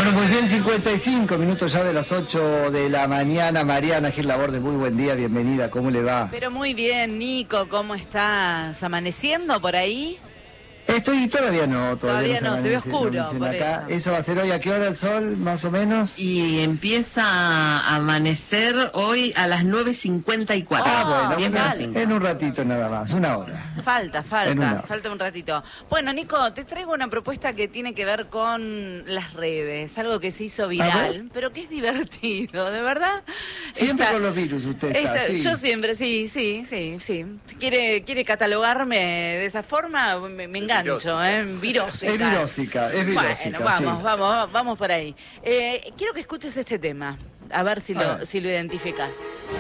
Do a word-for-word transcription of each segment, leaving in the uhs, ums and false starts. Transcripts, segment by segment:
Bueno, muy bien, cincuenta y cinco minutos ya de las ocho de la mañana. Mariana Gil Laborde, muy buen día, bienvenida, ¿cómo le va? Pero muy bien, Nico, ¿cómo estás? ¿Amaneciendo por ahí? Estoy todavía no, todavía, Todavía no, no se ve amanece, oscuro, no por acá. eso. Eso va a ser hoy, ¿a qué hora el sol, más o menos? Y empieza a amanecer hoy a las nueve cincuenta y cuatro. Ah, bueno, diez bueno, menos cinco. en un ratito nada más, una hora. Falta, En falta, una. falta un ratito. Bueno, Nico, te traigo una propuesta que tiene que ver con las redes, algo que se hizo viral, pero que es divertido, ¿de verdad? Siempre Esta- con los virus usted está, esta- sí. Yo siempre, sí, sí, sí, sí. ¿Quiere, quiere catalogarme de esa forma? Me, me engancho, ¿eh? Virósica. Es virósica, es virósica, Bueno, vamos, sí. vamos, vamos por ahí. Eh, quiero que escuches este tema, a ver si A lo, ver. si lo identificas.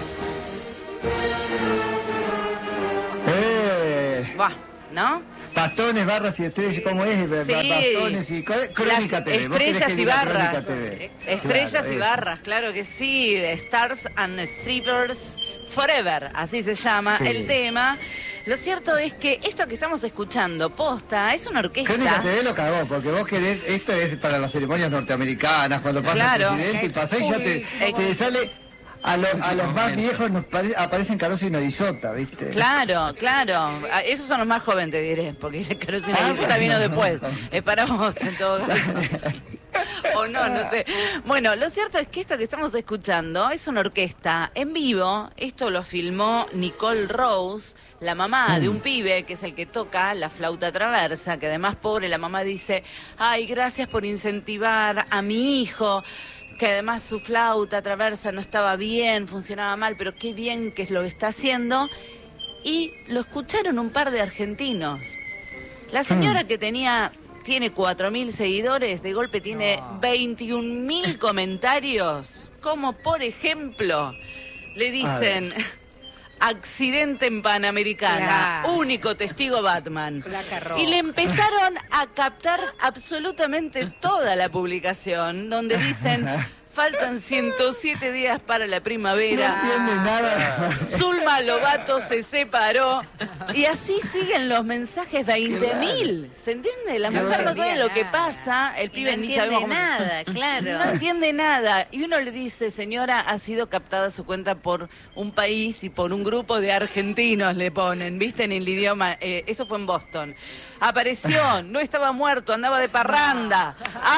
Eh, Buah, ¿no? Bastones, barras y estrellas, ¿cómo es? Ba- Sí. Bastones y... Crónica Las T V. ¿Vos querés estrellas que y diga barras. Crónica T V? Estrellas Claro, y eso. barras, claro que sí. Stars and Strippers Forever, así se llama Sí. el tema. Lo cierto es que esto que estamos escuchando, posta, es una Crónica orquesta. T V lo cagó, porque vos querés, esto es para las ceremonias norteamericanas, cuando pasa Claro. el presidente y pasás y ya te, Uy, te sale, a, lo- a los más viejos nos pare- aparecen Caruso y Norizota, ¿viste? Claro, claro. Ah, esos son los más jóvenes, te diré, porque Carolina Ah, Guisuta vino bueno. después. Es para vos, en todo caso. O no, no sé. Bueno, lo cierto es que esto que estamos escuchando es una orquesta en vivo. Esto lo filmó Nicole Rose, la mamá de un pibe, que es el que toca la flauta traversa, que además, pobre, la mamá dice, ay, gracias por incentivar a mi hijo, que además su flauta traversa no estaba bien, funcionaba mal, pero qué bien que es lo que está haciendo. Y lo escucharon un par de argentinos. La señora que tenía, tiene cuatro mil seguidores, de golpe tiene veintiún mil comentarios, como por ejemplo, le dicen, accidente en Panamericana, Claro. único testigo Batman. Placa roja. Y le empezaron a captar absolutamente toda la publicación, donde dicen, faltan ciento siete días para la No primavera. entiende nada. Zulma Lobato se separó. Y así siguen los mensajes, veinte mil. ¿Se entiende? La Qué mujer no raro. sabe lo que Nada. pasa. El Y pibe no ni entiende sabemos cómo- nada, claro. No entiende nada. Y uno le dice, señora, ha sido captada su cuenta por un país y por un grupo de argentinos, le ponen, ¿viste? En el idioma. Eh, eso fue en Boston. Apareció, no estaba muerto, andaba de parranda.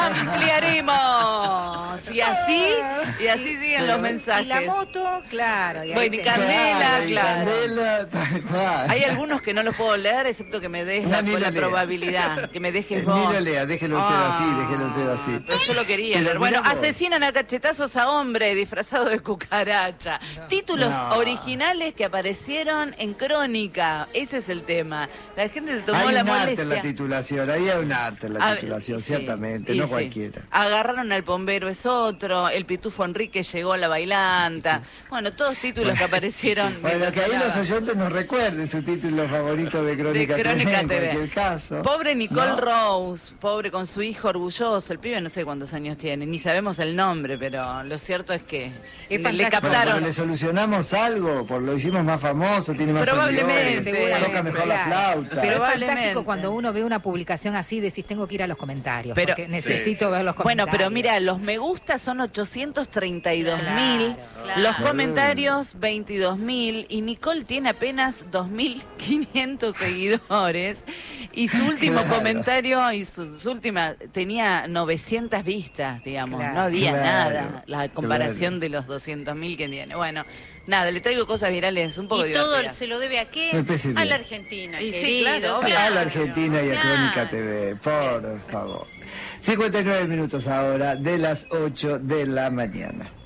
Ampliaremos. Y así, y así siguen los mensajes. Y la moto, claro. y ahí Bueno, y te- Candela, y claro. Candela, tal cual. Hay algunos que no los puedo leer, excepto que me des No, la, ni la lo lea. probabilidad, que me dejes Ni vos. lo lea, déjelo usted así, Ah, déjelo usted así. Pero yo lo quería Pero leer. Bueno, mirá vos. asesinan a cachetazos a hombre disfrazado de cucaracha. Títulos No. originales que aparecieron en Crónica. Ese es el tema. La gente se tomó Hay la un arte en la molestia. titulación, ahí hay un arte en la Ah, titulación, sí, ciertamente, y no sí. cualquiera. Agarraron al bombero es otro, el pitufo Enrique llegó a la bailanta. Bueno, todos títulos que aparecieron. Bueno, mientras que ahí sonaba. los oyentes nos recuerden su título favorito de Crónica, De Crónica T V, en T V. cualquier caso. Pobre Nicole ¿No? Rose, pobre con su hijo orgulloso. El pibe no sé cuántos años tiene, ni sabemos el nombre, pero lo cierto es que Es le, le fantástico. Bueno, captaron. pero le solucionamos algo, por lo hicimos más famoso, tiene más Probablemente, seguidores, toca mejor la claro. flauta. Pero es Probablemente. fantástico cuando uno ve una publicación así, decís, tengo que ir a los comentarios, Pero- porque necesito ver los Bueno, comentarios. pero mira, los me gusta son ochocientos treinta y dos mil, Claro, claro. los comentarios veintidós mil y Nicole tiene apenas dos mil quinientos seguidores y su último Claro. comentario y su, su última tenía novecientas vistas, digamos, Claro. no había Claro, nada, la comparación claro. de los doscientos mil que tiene. Bueno, nada, le traigo cosas virales un poco Y todo divertidas. se lo debe a qué? Me parece A bien. la Argentina, Y sí, querido. claro, obvio. A la Argentina y a Claro. Crónica T V, por favor. cincuenta y nueve minutos ahora de las ocho de la mañana.